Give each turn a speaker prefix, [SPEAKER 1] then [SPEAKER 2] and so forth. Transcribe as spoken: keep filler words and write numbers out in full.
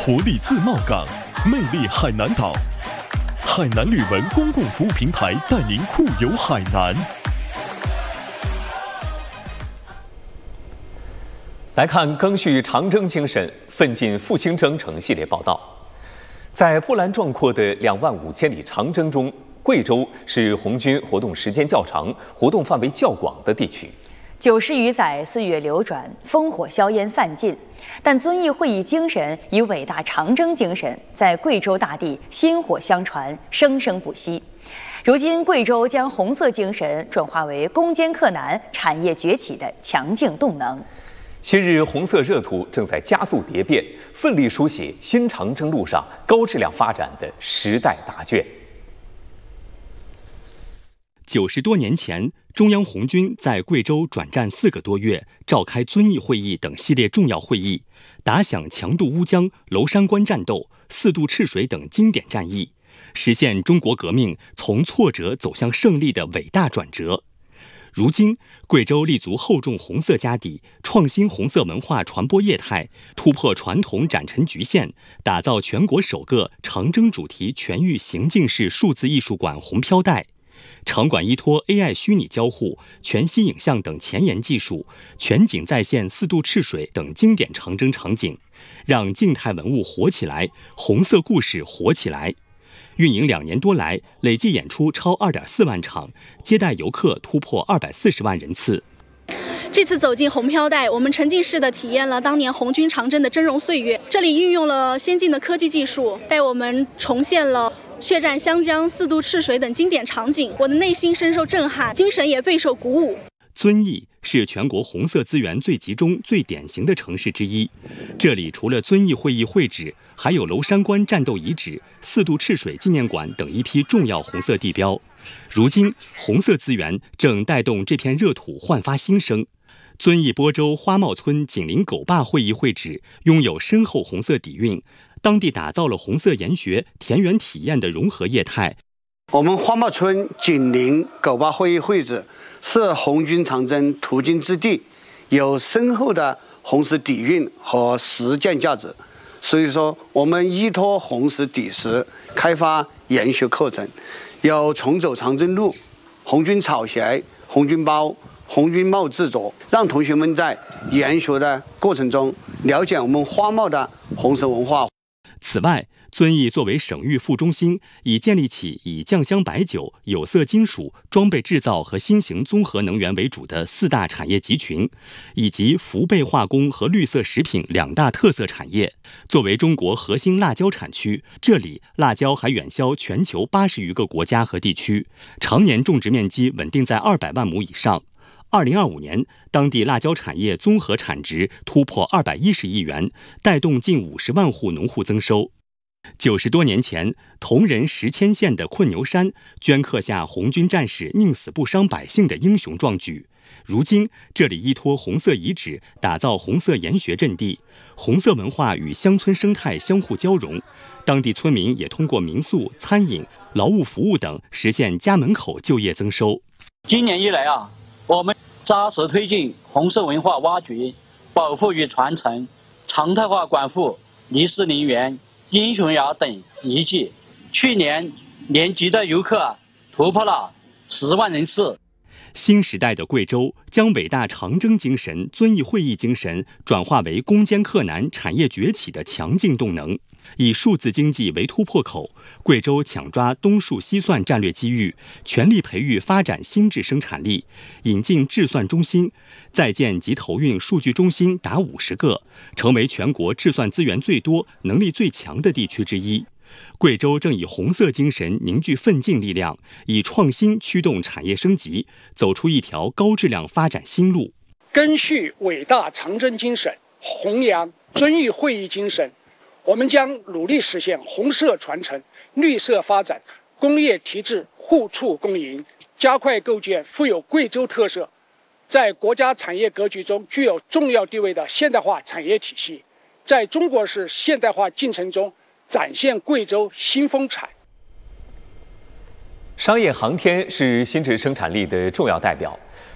[SPEAKER 1] 活力自贸港，魅力海南岛。海南旅文公共服务平台带您酷游海南。
[SPEAKER 2] 来看赓续长征精神，奋进复兴征程系列报道。在波澜壮阔的两万五千里长征中，贵州是红军活动时间较长、活动范围较广的地区。
[SPEAKER 3] 九十余载，岁月流转，烽火硝烟散尽，但遵义会议精神与伟大长征精神在贵州大地薪火相传，生生不息。如今，贵州将红色精神转化为攻坚克难、产业崛起的强劲动能。
[SPEAKER 2] 昔日红色热土正在加速蝶变，奋力书写新长征路上高质量发展的时代大卷。
[SPEAKER 4] 九十多年前，中央红军在贵州转战四个多月，召开遵义会议等系列重要会议，打响强渡乌江、娄山关战斗、四渡赤水等经典战役，实现中国革命从挫折走向胜利的伟大转折。如今，贵州立足厚重红色家底，创新红色文化传播业态，突破传统展陈局限，打造全国首个长征主题全域行进式数字艺术馆红飘带。场馆依托 A I 虚拟交互、全息影像等前沿技术，全景再现四渡赤水等经典长征场景，让静态文物活起来，红色故事活起来。运营两年多来，累计演出超 二点四万场，接待游客突破二百四十万人次。
[SPEAKER 5] 这次走进红飘带，我们沉浸式的体验了当年红军长征的峥嵘岁月。这里运用了先进的科技技术，带我们重现了血战湘江、四渡赤水等经典场景，我的内心深受震撼，精神也备受鼓舞。
[SPEAKER 4] 遵义是全国红色资源最集中、最典型的城市之一。这里除了遵义会议会址，还有娄山关战斗遗址、四渡赤水纪念馆等一批重要红色地标。如今，红色资源正带动这片热土焕发新生。遵义播州花帽村紧邻狗坝会议会址，拥有深厚红色底蕴，当地打造了红色研学、田园体验的融合业态。
[SPEAKER 6] 我们花帽村紧邻狗坝会议会址，是红军长征途经之地，有深厚的红石底蕴和实践价值。所以说，我们依托红石底石开发研学课程，有重走长征路、红军草鞋、红军包、红军帽制作，让同学们在研学的过程中了解我们花帽的红色文化。
[SPEAKER 4] 此外，遵义作为省域副中心，已建立起以酱香白酒、有色金属、装备制造和新型综合能源为主的四大产业集群，以及福贝化工和绿色食品两大特色产业。作为中国核心辣椒产区，这里辣椒还远销全球八十余个国家和地区，常年种植面积稳定在二百万亩以上。二零二五年，当地辣椒产业综合产值突破二百一十亿元，带动近五十万户农户增收。九十多年前，铜仁石阡县的困牛山镌刻下红军战士宁死不伤百姓的英雄壮举。如今，这里依托红色遗址，打造红色研学阵地，红色文化与乡村生态相互交融。当地村民也通过民宿、餐饮、劳务服务等，实现家门口就业增收。
[SPEAKER 7] 今年以来啊，我们扎实推进红色文化挖掘、保护与传承，常态化管护历史陵园、英雄崖等遗迹。去年年接待游客突破了十万人次。
[SPEAKER 4] 新时代的贵州将伟大长征精神、遵义会议精神转化为攻坚克难、产业崛起的强劲动能。以数字经济为突破口，贵州抢抓东数西算战略机遇，全力培育发展新质生产力，引进智算中心，在建及投运数据中心达五十个，成为全国智算资源最多、能力最强的地区之一。贵州正以红色精神凝聚奋进力量，以创新驱动产业升级，走出一条高质量发展新路。
[SPEAKER 8] 赓续伟大长征精神，弘扬遵义会议精神，我们将努力实现红色传承、绿色发展、工业提质互促共赢，加快构建富有贵州特色、在国家产业格局中具有重要地位的现代化产业体系，在中国式现代化进程中展现贵州新风采。
[SPEAKER 2] 商业航天是新质生产力的重要代表。